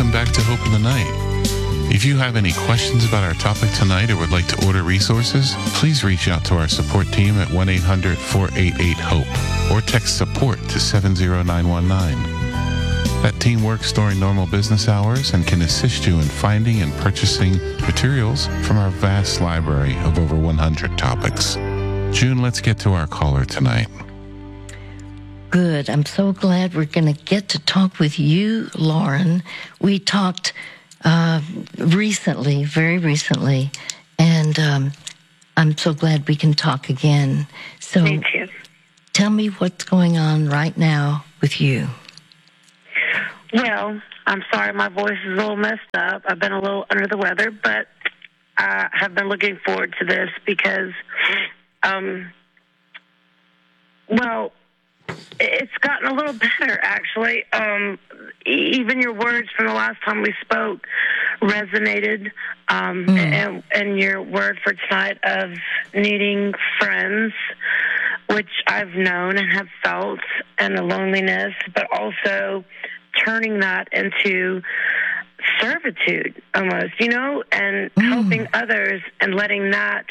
welcome back to Hope in the Night. If you have any questions about our topic tonight or would like to order resources, please reach out to our support team at 1-800-488-HOPE or text support to 70919. That team works during normal business hours and can assist you in finding and purchasing materials from our vast library of over 100 topics. June, let's get to our caller tonight. Good. I'm so glad we're going to get to talk with you, Lauren. We talked recently, very recently, and I'm so glad we can talk again. So, me too. Tell me what's going on right now with you. Well, I'm sorry my voice is a little messed up. I've been a little under the weather, but I have been looking forward to this because, well, it's gotten a little better, actually. Even your words from the last time we spoke resonated, and your word for tonight of needing friends, which I've known and have felt, and the loneliness, but also turning that into servitude almost, and helping others and letting that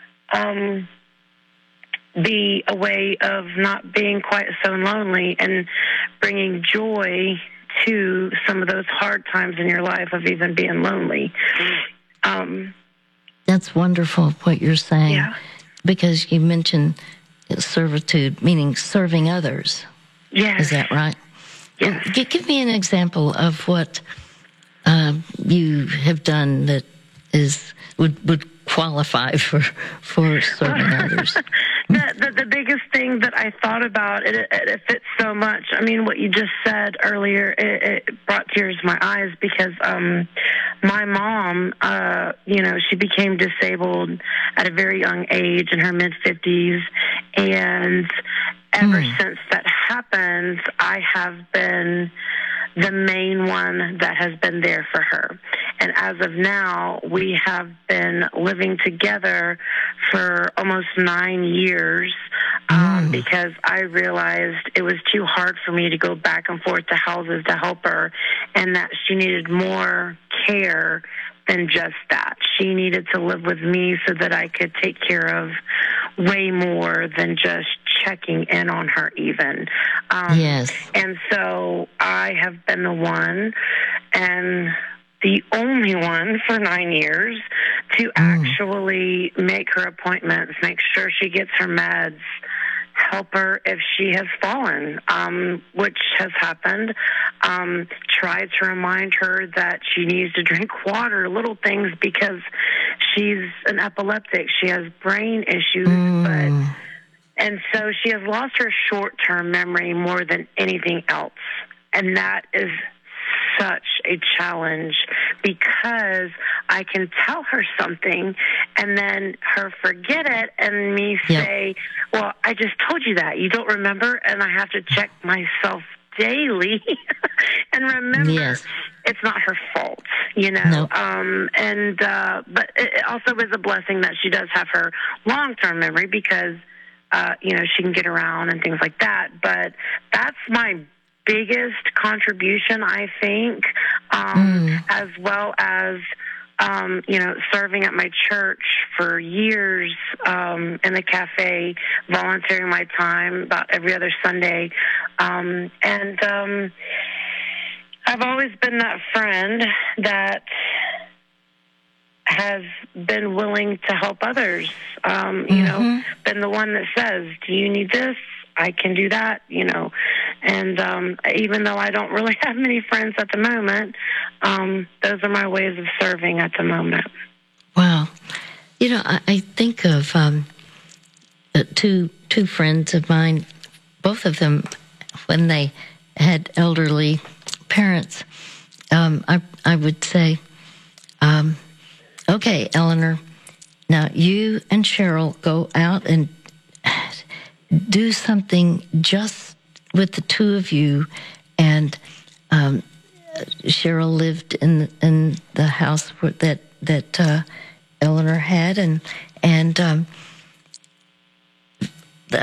be a way of not being quite so lonely and bringing joy to some of those hard times in your life of even being lonely. That's wonderful what you're saying, because you mentioned servitude, meaning serving others. Yes. Is that right? Yes. Give me an example of what you have done that would qualify for serving others. The biggest thing that I thought about, it fits so much. I mean, what you just said earlier, it brought tears to my eyes because my mom, she became disabled at a very young age in her mid-50s, and ever since that happened, I have been the main one that has been there for her. And as of now, we have been living together for almost 9 years because I realized it was too hard for me to go back and forth to houses to help her, and that she needed more care than just that. She needed to live with me so that I could take care of way more than just checking in on her even. Yes. And so I have been the one and the only one for 9 years to actually make her appointments, make sure she gets her meds, help her if she has fallen, which has happened. Try to remind her that she needs to drink water, little things, because she's an epileptic. She has brain issues, and so she has lost her short-term memory more than anything else. And that is such a challenge because I can tell her something and then her forget it and me say, well, I just told you that. You don't remember? And I have to check myself daily and remember it's not her fault, No. But it also is a blessing that she does have her long-term memory because, she can get around and things like that. But that's my biggest contribution, I think, as well as, serving at my church for years in the cafe, volunteering my time about every other Sunday. And I've always been that friend that has been willing to help others, been the one that says, do you need this? I can do that, and even though I don't really have many friends at the moment, those are my ways of serving at the moment. Wow. I think of two friends of mine, both of them, when they had elderly parents, I would say, okay, Eleanor, now you and Cheryl go out and do something just with the two of you. And Cheryl lived in the house that Eleanor had, and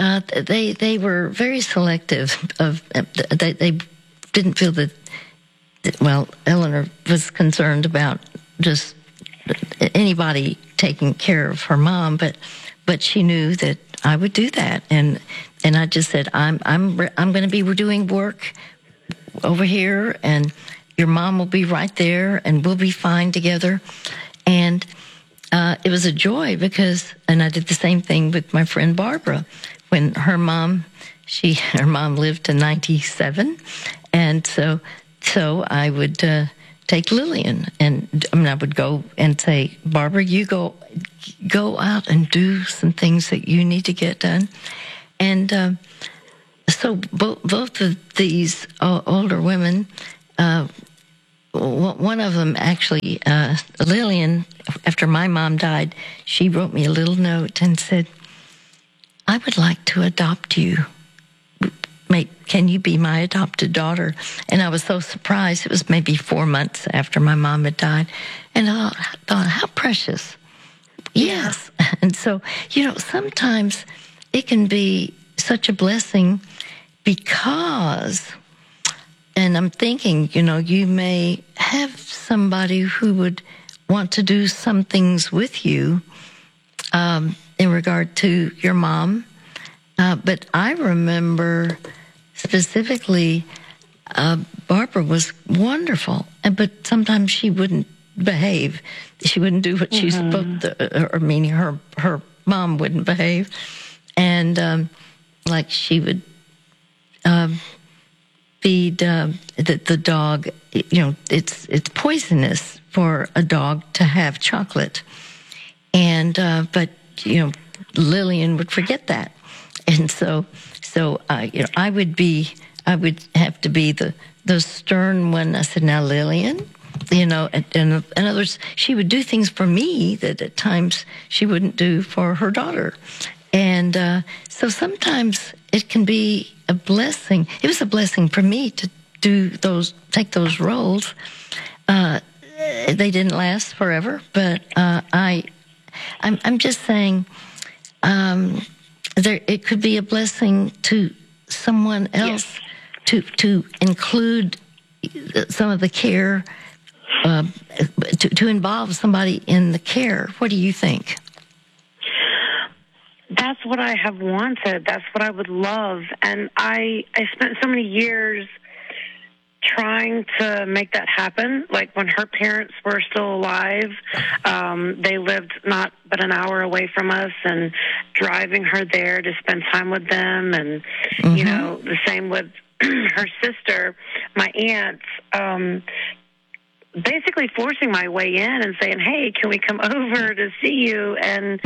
they were very selective of they didn't feel that well, Eleanor was concerned about just anybody taking care of her mom, but she knew that I would do that, and I just said, I'm going to be doing work over here, and your mom will be right there, and we'll be fine together. And it was a joy because, and I did the same thing with my friend Barbara when her mom lived to 97, and so I would take Lillian, and I would go and say, Barbara, you go out and do some things that you need to get done. And so both of these older women, one of them actually, Lillian, after my mom died, she wrote me a little note and said, I would like to adopt you. Can you be my adopted daughter? And I was so surprised. It was maybe 4 months after my mom had died. And I thought, how precious. Yes. And so, sometimes it can be such a blessing because, and I'm thinking, you may have somebody who would want to do some things with you in regard to your mom. But I remember specifically, Barbara was wonderful, but sometimes she wouldn't behave. She wouldn't do what she's supposed to, or meaning her mom wouldn't behave. And like she would feed the dog, it's poisonous for a dog to have chocolate. And, but, Lillian would forget that. And so I would have to be the stern one. I said, now, Lillian, and in other words, she would do things for me that at times she wouldn't do for her daughter. And so sometimes it can be a blessing. It was a blessing for me to take those roles. They didn't last forever, but I'm just saying, it could be a blessing to someone else to include some of the care, to involve somebody in the care. What do you think? That's what I have wanted. That's what I would love. And I spent so many years trying to make that happen. Like when her parents were still alive, they lived not but an hour away from us, and driving her there to spend time with them. And, the same with her sister, my aunt, basically forcing my way in and saying, hey, can we come over to see you? And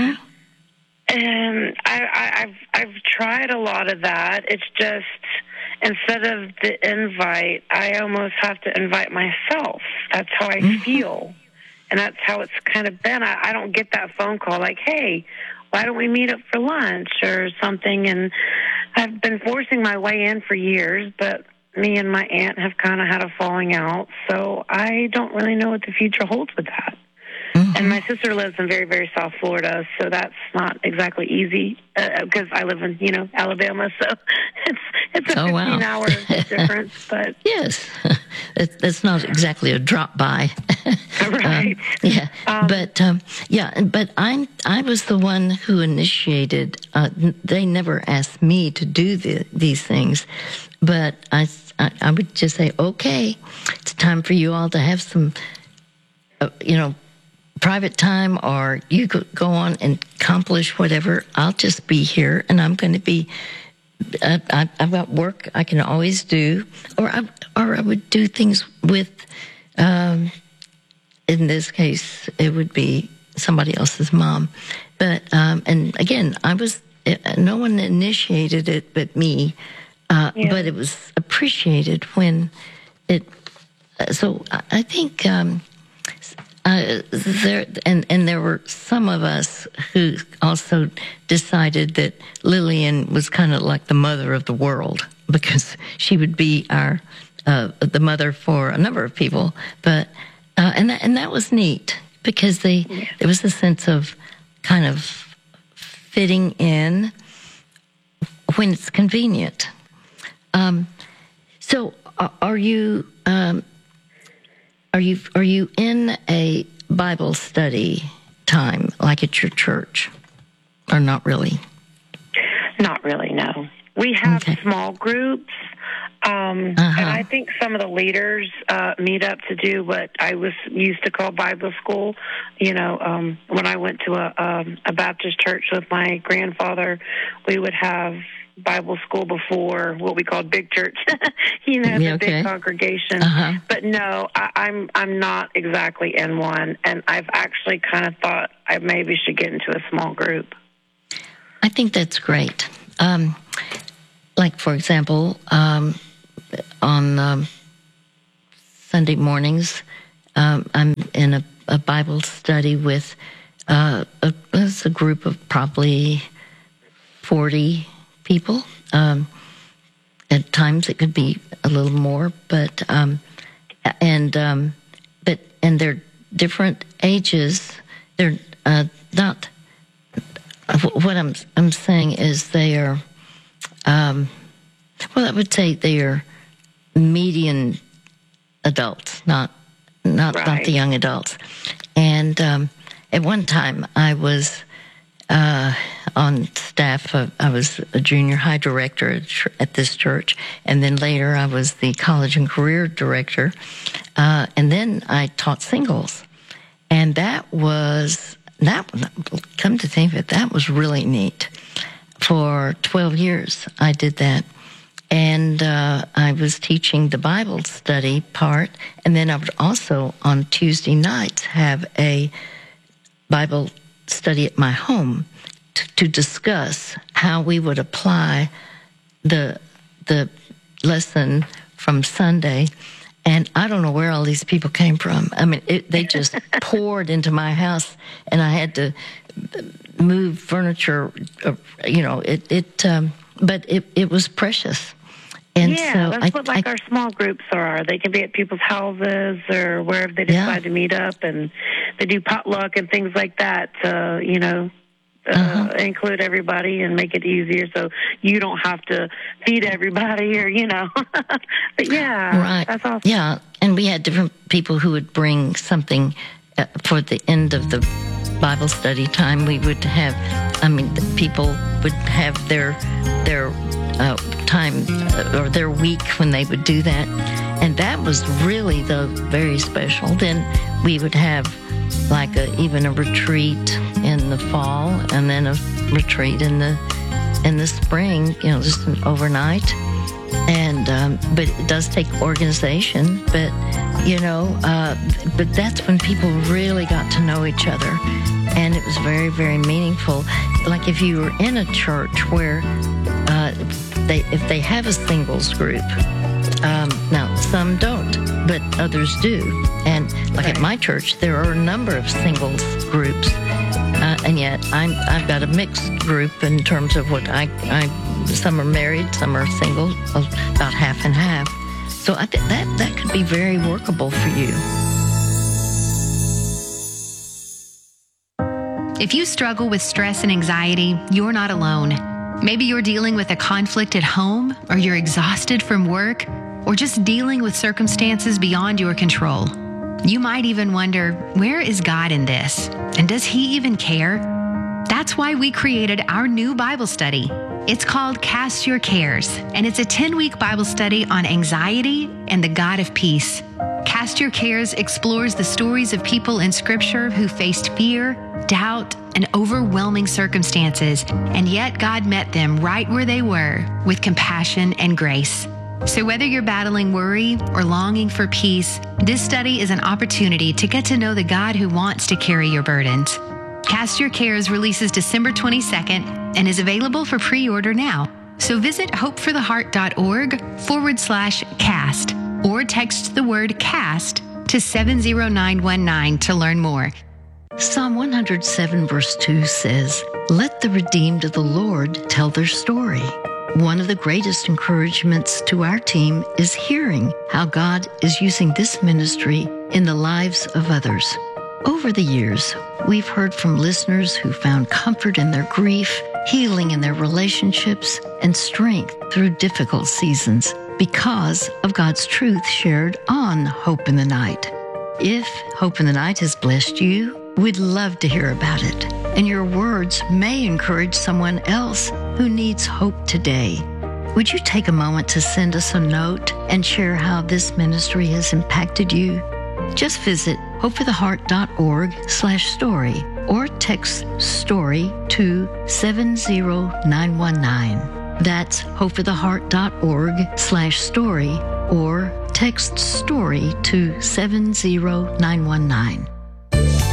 and I've tried a lot of that. It's just, instead of the invite, I almost have to invite myself. That's how I feel. And that's how it's kind of been. I don't get that phone call like, hey, why don't we meet up for lunch or something? And I've been forcing my way in for years, but me and my aunt have kind of had a falling out. So I don't really know what the future holds with that. And my sister lives in very, very South Florida, so that's not exactly easy because I live in, Alabama, so it's a 15-hour difference. But yes, it's not exactly a drop by, right? But I was the one who initiated. They never asked me to do these things, but I would just say, okay, it's time for you all to have some, private time, or you could go on and accomplish whatever. I'll just be here, and I'm going to be. I've got work I can always do, or I would do things with. In this case, it would be somebody else's mom, but and again, no one initiated it but me, but it was appreciated when it. So I think. There were some of us who also decided that Lillian was kind of like the mother of the world, because she would be the mother for a number of people. But and that was neat, because there was a sense of kind of fitting in when it's convenient. So are you? Are you in a Bible study time like at your church, or not really? Not really, no. We have small groups, and I think some of the leaders meet up to do what I used to call Bible school. When I went to a Baptist church with my grandfather, we would have Bible school before what we called big church, the big congregation. But no, I'm not exactly in one, and I've actually kind of thought I maybe should get into a small group. I think that's great. Like, for example, on Sunday mornings, I'm in a Bible study with a group of probably 40 people. At times it could be a little more, but they're different ages. They're not. What I'm saying is they are. I would say they are median adults, not the young adults. And at one time, I was on staff. I was a junior high director at this church, and then later I was the college and career director, and then I taught singles, and that. Come to think of it, that was really neat. For 12 years, I did that. And I was teaching the Bible study part. And then I would also, on Tuesday nights, have a Bible study at my home to discuss how we would apply the lesson from Sunday. And I don't know where all these people came from. I mean, they just poured into my house, and I had to move furniture. But it was precious. And so that's what our small groups are. They can be at people's houses or wherever they decide to meet up, and they do potluck and things like that. Include everybody and make it easier so you don't have to feed everybody or, But that's awesome. Yeah, and we had different people who would bring something for the end of the Bible study time. We would have, people would have their time or their week when they would do that. And that was really very special. Then we would have even a retreat in the fall, and then a retreat in the spring. Just an overnight. And but it does take organization. But but that's when people really got to know each other, and it was very, very meaningful. Like if you were in a church where if they have a singles group. Now, some don't, but others do. And at my church, there are a number of singles groups, and yet I've got a mixed group in terms of what some are married, some are single, about half and half. So I think that could be very workable for you. If you struggle with stress and anxiety, you're not alone. Maybe you're dealing with a conflict at home, or you're exhausted from work, or just dealing with circumstances beyond your control. You might even wonder, where is God in this? And does He even care? That's why we created our new Bible study. It's called Cast Your Cares, and it's a 10-week Bible study on anxiety and the God of peace. Cast Your Cares explores the stories of people in Scripture who faced fear, doubt, and overwhelming circumstances, and yet God met them right where they were with compassion and grace. So whether you're battling worry or longing for peace, this study is an opportunity to get to know the God who wants to carry your burdens. Cast Your Cares releases December 22nd and is available for pre-order now. So visit hopefortheheart.org/cast or text the word CAST to 70919 to learn more. Psalm 107 verse 2 says, "Let the redeemed of the Lord tell their story." One of the greatest encouragements to our team is hearing how God is using this ministry in the lives of others. Over the years, we've heard from listeners who found comfort in their grief, healing in their relationships, and strength through difficult seasons because of God's truth shared on Hope in the Night. If Hope in the Night has blessed you, we'd love to hear about it. And your words may encourage someone else who needs hope today. Would you take a moment to send us a note and share how this ministry has impacted you? Just visit hopefortheheart.org/story or text STORY to 70919. That's hopefortheheart.org/story or text STORY to 70919.